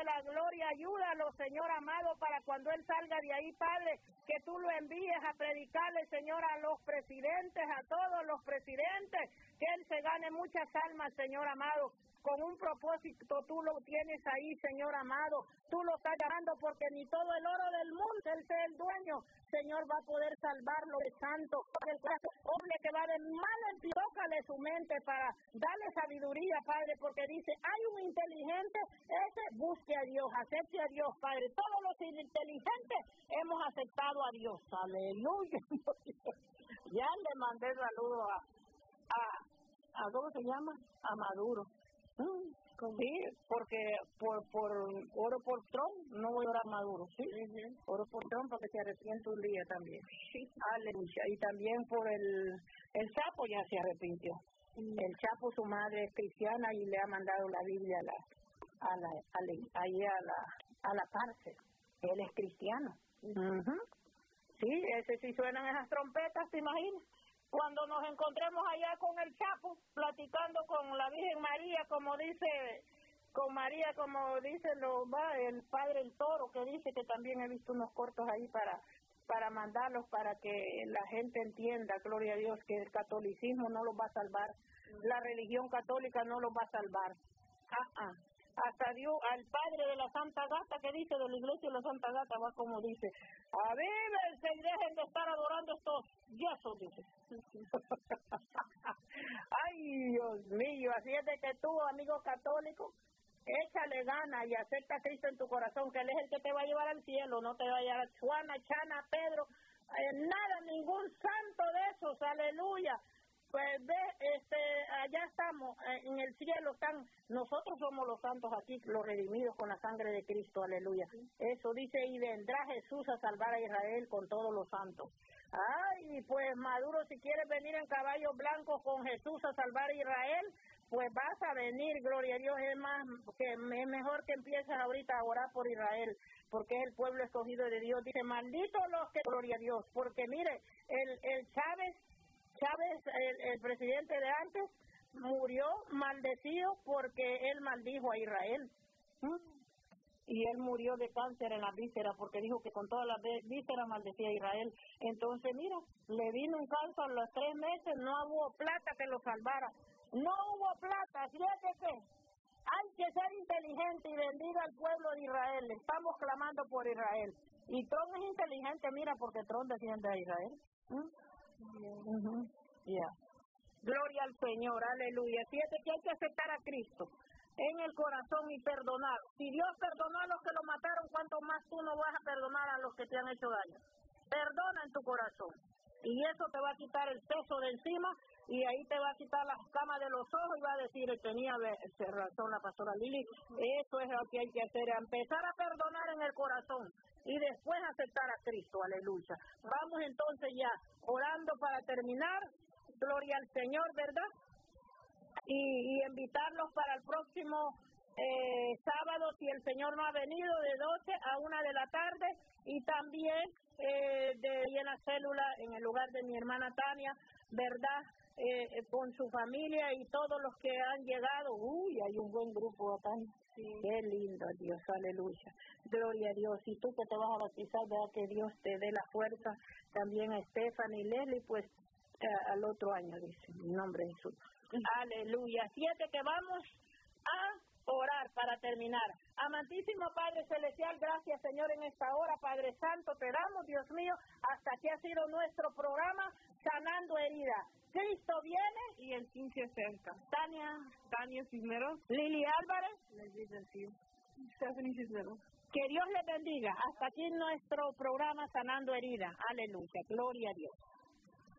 de la gloria, ayúdalo, Señor amado, para cuando él salga de ahí, Padre, que tú lo envíes a predicarle, Señor, a los presidentes, a todos los presidentes, que él se gane muchas almas, Señor amado. Con un propósito tú lo tienes ahí, Señor amado. Tú lo estás llamando porque ni todo el oro del mundo, él sea el dueño, Señor, va a poder salvarlo de santo. El hombre que va de mal en peor, tócale su mente para darle sabiduría, Padre, porque dice, hay un inteligente, ese busque a Dios, acepte a Dios, Padre. Todos los inteligentes hemos aceptado a Dios. Aleluya. Ya le mandé saludos a ¿cómo se llama? A Maduro. Sí, porque por oro por Trump no voy a orar Maduro, ¿sí? Oro por Trump para que se arrepiente un día también. Sí. Aleluya. Y también por el Chapo ya se arrepintió. El Chapo, su madre es cristiana y le ha mandado la Biblia a la cárcel. Él es cristiano. Sí, ese sí suenan esas trompetas, ¿te imaginas? Cuando nos encontremos allá con el Chapo, platicando con la Virgen María, como dice el Padre el Toro, que dice que también he visto unos cortos ahí para mandarlos, para que la gente entienda, gloria a Dios, que el catolicismo no los va a salvar, la religión católica no los va a salvar. Hasta Dios, al Padre de la Santa Gata, que dice de la Iglesia de la Santa Gata, va como dice, avívense y dejen de estar adorando estos yesos, dice. Ay, Dios mío, así es de que tú, amigo católico, échale gana y acepta a Cristo en tu corazón, que Él es el que te va a llevar al cielo, no te va a llevar a Juana, Chana, Pedro, nada, ningún santo de esos, aleluya. Pues allá estamos, en el cielo están, nosotros somos los santos aquí, los redimidos con la sangre de Cristo, aleluya. Eso dice, y vendrá Jesús a salvar a Israel con todos los santos. Ay, pues Maduro, si quieres venir en caballo blanco con Jesús a salvar a Israel, pues vas a venir, gloria a Dios. Es mejor que empieces ahorita a orar por Israel, porque es el pueblo escogido de Dios. Dice, malditos los que, gloria a Dios, porque mire, el Chávez, el presidente de antes, murió maldecido porque él maldijo a Israel. Y él murió de cáncer en la víscera porque dijo que con todas las vísceras maldecía a Israel. Entonces, mira, le vino un cáncer a los 3 meses, no hubo plata que lo salvara. No hubo plata, fíjate que hay que ser inteligente y bendiga al pueblo de Israel. Estamos clamando por Israel. Y Trump es inteligente, mira, porque Trump defiende a Israel. Gloria al Señor, aleluya. Fíjate que hay que aceptar a Cristo en el corazón y perdonar. Si Dios perdonó a los que lo mataron, ¿cuánto más tú no vas a perdonar a los que te han hecho daño? Perdona en tu corazón. Y eso te va a quitar el peso de encima y ahí te va a quitar las camas de los ojos y va a decir, tenía razón la pastora Lili. Eso es lo que hay que hacer, empezar a perdonar en el corazón y después aceptar a Cristo, aleluya. Vamos entonces ya orando para terminar, gloria al Señor, ¿verdad? Y invitarlos para el próximo sábado, si el Señor no ha venido, de 12 a 1 de la tarde, y también en la célula, en el lugar de mi hermana Tania, ¿verdad? Con su familia y todos los que han llegado. Hay un buen grupo acá. Sí. Qué lindo, Dios, aleluya. Gloria a Dios. Y tú que te vas a bautizar, vea que Dios te dé la fuerza. También a Stephanie y Leslie, pues al otro año, dice, en nombre de Jesús. Aleluya. 7 que vamos a orar para terminar. Amantísimo Padre Celestial, gracias Señor en esta hora, Padre Santo, te damos, Dios mío, hasta aquí ha sido nuestro programa Sanando Heridas. Cristo viene y el 15 cerca. Tania Cisneros, Lili Álvarez, Stephanie Cisneros. Que Dios les bendiga. Hasta aquí nuestro programa Sanando Heridas. Aleluya. Gloria a Dios.